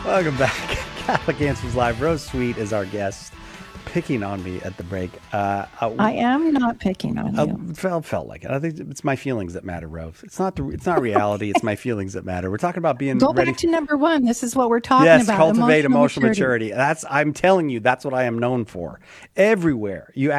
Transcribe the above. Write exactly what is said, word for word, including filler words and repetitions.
Welcome back. Catholic Answers Live. Rose Sweet is our guest, picking on me at the break. Uh, uh, I am not picking on uh, you. felt felt like it. I think it's my feelings that matter, Rose. It's not the it's not reality. It's my feelings that matter. We're talking about being Go ready. back to number one. This is what we're talking Yes, about. cultivate emotional maturity. maturity. That's I'm telling you, that's what I am known for. Everywhere you